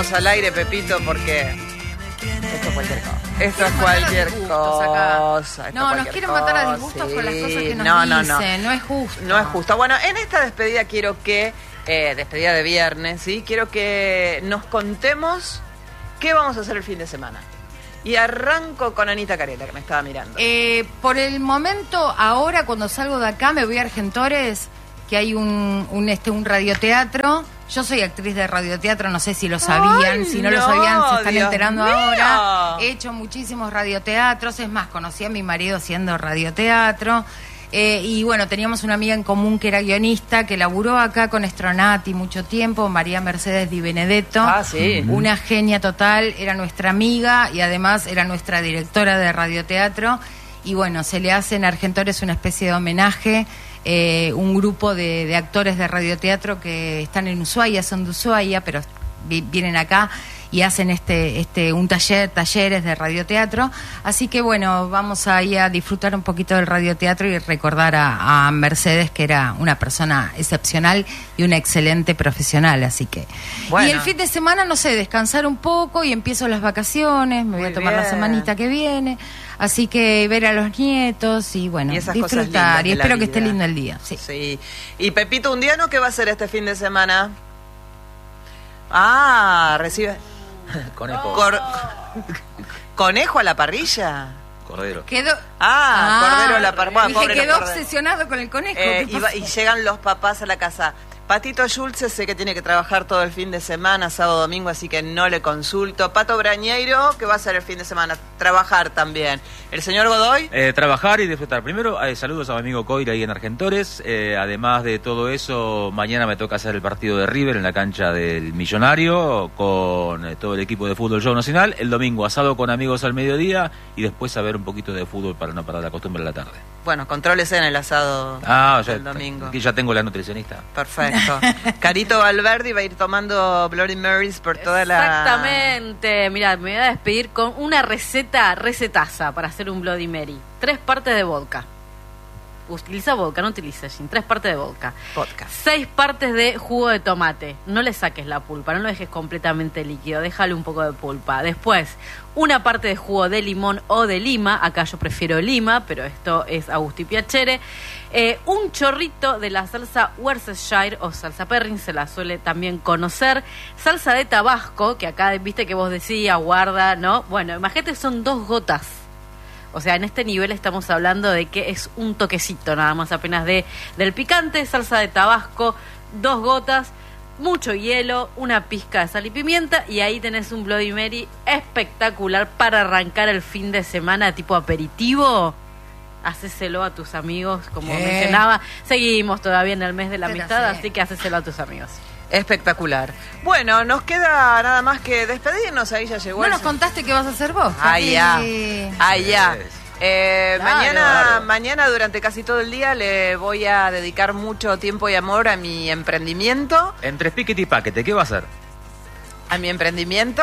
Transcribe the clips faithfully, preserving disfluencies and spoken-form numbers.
vamos al aire, Pepito, porque esto es cualquier cosa. Esto es cualquier cosa. Esto no, cualquier nos quieren cosa. matar a disgustos sí. con las cosas que nos no, dicen. No, no. no es justo. No es justo. Bueno, en esta despedida quiero que, eh, despedida de viernes, ¿sí? Quiero que nos contemos qué vamos a hacer el fin de semana. Y arranco con Anita Carela, que me estaba mirando. Eh, por el momento, ahora cuando salgo de acá, me voy a Argentores, que hay un, un, este, un radioteatro. Yo soy actriz de radioteatro, no sé si lo sabían. Ay, si no, no lo sabían, se están Dios enterando mío. ahora. He hecho muchísimos radioteatros. Es más, conocí a mi marido haciendo radioteatro. Eh, y bueno, teníamos una amiga en común que era guionista, que laburó acá con Stronati mucho tiempo, María Mercedes Di Benedetto. Ah, sí. Una genia total, era nuestra amiga y además era nuestra directora de radioteatro. Y bueno, se le hace en Argentores una especie de homenaje, eh, un grupo de, de actores de radioteatro que están en Ushuaia, son de Ushuaia, pero vi, vienen acá y hacen este este un taller, talleres de radioteatro. Así que bueno, vamos ahí a disfrutar un poquito del radioteatro y recordar a, a Mercedes, que era una persona excepcional y una excelente profesional. Así que bueno. Y el fin de semana, no sé, descansar un poco y empiezo las vacaciones, me voy Muy a tomar bien. la semanita que viene. Así que ver a los nietos y bueno, y disfrutar. Y espero que esté lindo el día. Sí. sí. Y Pepito Undiano, ¿qué va a hacer este fin de semana? Ah, recibe... Conejo. Cor... ¿Conejo a la parrilla? Cordero. Quedó... Ah, ah cordero a la parrilla. Dije, quedó obsesionado con el conejo. Eh, y, va, y llegan los papás a la casa. Patito Schulze sé que tiene que trabajar todo el fin de semana, sábado, domingo, así que no le consulto. Pato Brañeiro, ¿qué va a hacer el fin de semana? Trabajar también. ¿El señor Godoy? Eh, trabajar y disfrutar. Primero, eh, saludos a mi amigo Coira ahí en Argentores. Eh, además de todo eso, mañana me toca hacer el partido de River en la cancha del Millonario con eh, todo el equipo de fútbol show nacional. El domingo asado con amigos al mediodía y después a ver un poquito de fútbol para no perder la costumbre de la tarde. Bueno, contrólese en el asado ah, ya, del domingo. Aquí ya tengo la nutricionista. Perfecto. Carito Valverde va a ir tomando Bloody Marys por toda la... Exactamente. Mira, me voy a despedir con una receta, recetaza para hacer un Bloody Mary. Tres partes de vodka. Utiliza vodka, no utiliza gin. Tres partes de vodka. Vodka. Seis partes de jugo de tomate. No le saques la pulpa, no lo dejes completamente líquido. Déjale un poco de pulpa. Después, una parte de jugo de limón o de lima. Acá yo prefiero lima, pero esto es a gusto y piacere. Eh, un chorrito de la salsa Worcestershire o salsa Perrin, se la suele también conocer. Salsa de Tabasco, que acá viste que vos decías, guarda, ¿no? Bueno, imagínate, son dos gotas. O sea, en este nivel estamos hablando de que es un toquecito nada más apenas de del picante, salsa de Tabasco, dos gotas, mucho hielo, una pizca de sal y pimienta y ahí tenés un Bloody Mary espectacular para arrancar el fin de semana tipo aperitivo. Hacéselo a tus amigos, como ¿Qué? mencionaba. Seguimos todavía en el mes de la Pero amistad, sí. así que hacéselo a tus amigos. Espectacular. Bueno, nos queda nada más que despedirnos. Ahí ya llegó. ¿No el... nos contaste qué vas a hacer vos? Allá. Allá. Eh, claro, mañana, claro. mañana durante casi todo el día le voy a dedicar mucho tiempo y amor a mi emprendimiento. Entre piquete y paquete, ¿qué va a hacer? A mi emprendimiento.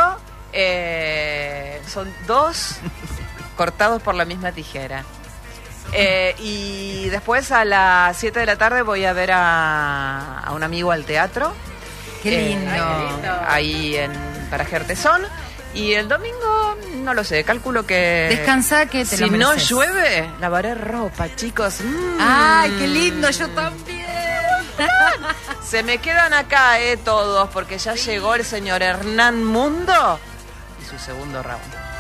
Eh, son dos cortados por la misma tijera. Eh, y después a las siete de la tarde voy a ver a, a un amigo al teatro. Qué lindo. Eh, Ay, qué lindo. Ahí en Paraje Artesón. Y el domingo, no lo sé, calculo que... Descansá que te si lo mereces. no llueve, lavaré ropa, chicos. Mm. Ay, qué lindo, yo también. Se me quedan acá, eh, todos, porque ya llegó el señor Hernán Mundo y su segundo round.